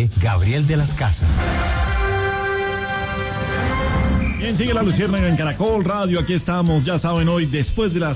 dirige Gabriel de las Casas. Bien, sigue la Luciérnaga en Caracol Radio, aquí estamos, ya saben, hoy después de las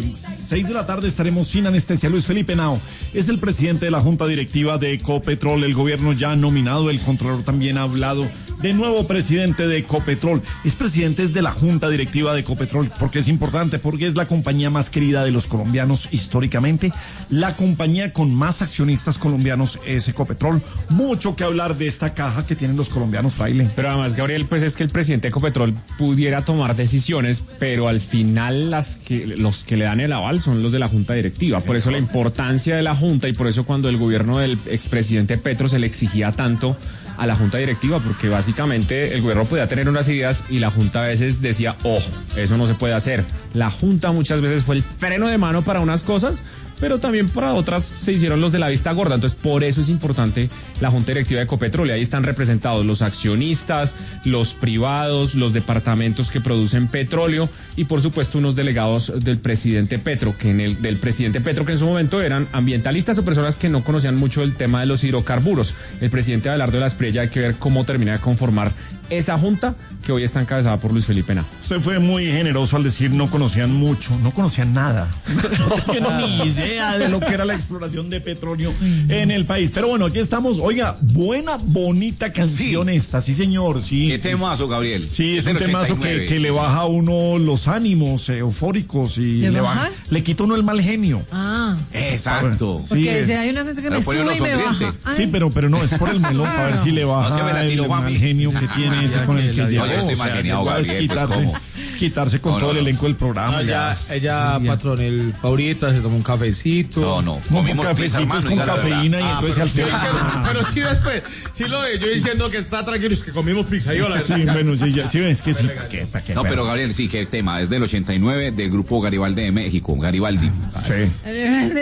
6 de la tarde estaremos sin anestesia. Luis Felipe Henao es el presidente de la Junta Directiva de Ecopetrol, el gobierno ya ha nominado, el Contralor también ha hablado de nuevo presidente de Ecopetrol. Es presidente de la Junta Directiva de Ecopetrol, porque es importante, porque es la compañía más querida de los colombianos históricamente, la compañía con más accionistas colombianos es Ecopetrol. Mucho que hablar de esta caja que tienen los colombianos, Fraile. Pero además, Gabriel, pues es que el presidente de Ecopetrol pudiera tomar decisiones, pero al final los que le dan el aval son los de la Junta Directiva. Por eso la importancia de la Junta y por eso cuando el gobierno del expresidente Petro se le exigía tanto a la Junta Directiva, porque básicamente el gobierno podía tener unas ideas y la Junta a veces decía, ojo, eso no se puede hacer. La Junta muchas veces fue el freno de mano para unas cosas, pero también para otras se hicieron los de la vista gorda. Entonces, por eso es importante la Junta Directiva de Ecopetrol. Y ahí están representados los accionistas, los privados, los departamentos que producen petróleo y, por supuesto, unos delegados del presidente Petro, que en su momento eran ambientalistas o personas que no conocían mucho el tema de los hidrocarburos. El presidente Abelardo de la Espriella, hay que ver cómo termina de conformar esa junta que hoy está encabezada por Luis Felipe Henao. Usted fue muy generoso al decir no conocían mucho, no conocían nada. No tenían ni idea de lo que era la exploración de petróleo en el país. Pero bueno, aquí estamos. Oiga, buena, bonita canción esta, sí señor. Sí. ¿Qué temazo, Gabriel? Sí, es un temazo que le baja a uno los ánimos eufóricos y le quita uno el mal genio. Ah. Exacto. Porque sí, hay una gente que me sube y me baja. Sí, pero no, es por el melón, para ver si le baja el mal genio que tiene ese con el que llegó. Yo estoy mal geniado, Gabriel, es quitarse con todo el elenco del programa. Ella, patrón, el Paurita se tomó un cafecito. No, comimos cafecitos con cafeína y entonces al final. Pero sí después, sí lo de yo diciendo que está tranquilo, es que comimos pizza. Yo la sí, bueno, sí ves que sí. No, pero Gabriel, sí, que el tema es del 89 del grupo Garibaldi de México, Garibaldi. Sí.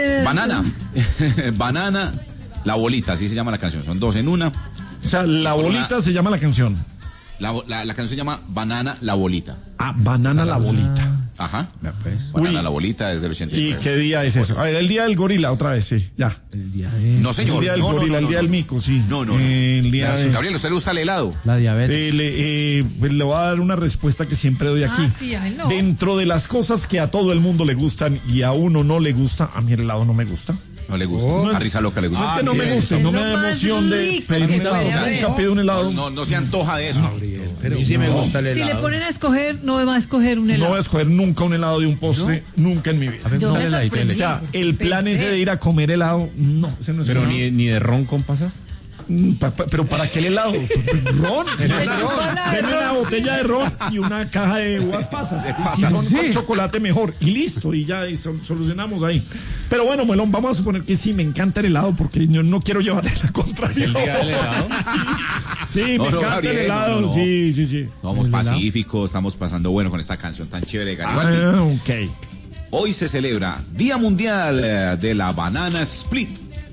Banana, La Bolita, así se llama la canción, son dos en una. O sea, La Bolita se llama la canción. La canción se llama Banana, La Bolita. Ah, Banana, La Bolita. Ajá. Banana, La Bolita desde el 89. ¿Y qué día es eso? A ver, el día del gorila, otra vez, sí, ya. El día de... No, señor. El día del gorila, el día del mico, sí. No. El día de... Gabriel, ¿a usted le gusta el helado? La diabetes. Pues le voy a dar una respuesta que siempre doy aquí. Sí, no. Dentro de las cosas que a todo el mundo le gustan y a uno no le gusta, a mí el helado no me gusta. No le gusta. A Risa Loca le gusta. Es que no me gusta, no me da emoción de pedir un helado. Nunca pido un helado. No se antoja de eso. Pero sí me gusta el helado. Si le ponen a escoger, no va a escoger un helado. No voy a escoger nunca un helado de un postre, nunca en mi vida. Yo me sorprendí. O sea, el plan ese de ir a comer helado, no, ese no es. Pero ni de ron con pasas. Pero ¿para qué el helado? ¿Ron? Deme una botella de ron y una caja de uvas pasas. Si son con chocolate mejor. Y listo, y ya solucionamos ahí. Pero bueno, Melón, vamos a suponer que sí, me encanta el helado porque yo no quiero llevarle la contraria. ¿El día del helado? Sí, me encanta Gabriel, el helado. No. Sí. Somos pacíficos, estamos pasando bueno con esta canción tan chévere de Garibaldi. Ok. Hoy se celebra Día Mundial de la Banana Split.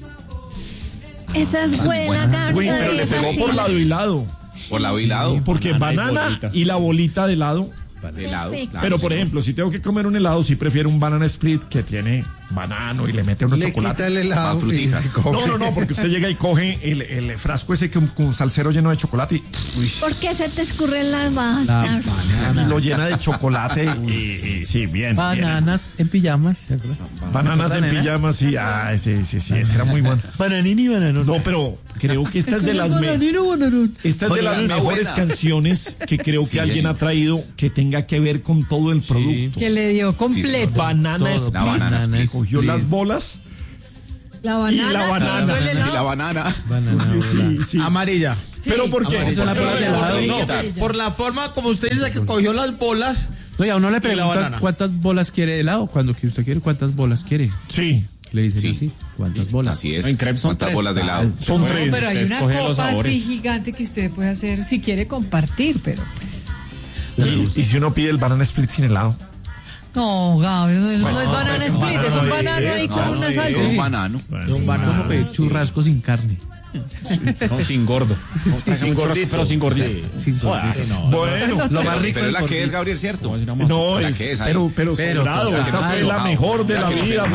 Esa es buena, Uy, pero le pegó por lado y lado. Por lado y lado. Porque banana y la bolita de helado. De helado. Claro, pero por ejemplo, si tengo que comer un helado, sí prefiero un banana split que tiene banano y le mete unos chocolate. Quita el helado. No, porque usted llega y coge el frasco ese con salsero lleno de chocolate y ¿por qué se te escurren las máscaras? Y lo llena de chocolate y sí, bien. Bananas en pijamas. Bananas en pijamas, sí. Sí, ese era muy bueno. Bananini, bananón. No, pero creo que esta es de las mejores canciones que creo que alguien ha traído que tenga que ver con todo el producto. Que le dio completo. Banana Split. Cogió las bolas. La banana. Y la banana. Y la banana. Sí. Amarilla. Sí. ¿Pero por qué? Por la forma como usted dice que cogió las bolas. No, y a uno le preguntan cuántas bolas quiere de helado. Cuando usted quiere, ¿cuántas bolas quiere? Sí. Le dicen así, ¿cuántas bolas? Así es. En crepes son ¿cuántas 3? bolas de helado? Son 3. Pero hay una escoge los copa sabores. así gigante que usted puede hacer si quiere compartir, pero ¿Y si uno pide el banana split sin helado? no, Gaby, no es banana split, es un banano ahí con una salsa. Es un banano. Es como pedir churrasco sin carne. No, sin gordo. No, sin gordito. Pero sin gordito. Sin gordito. Bueno, Lo más rico Pero es la del que es, gordito. Gabriel, ¿cierto? no, La es, que es ahí. pero sobrado, claro, esta fue la mejor de la vida.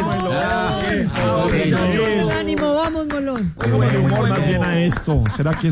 Ánimo, vamos, Molón. Póngale humor más bien a esto. ¿Será que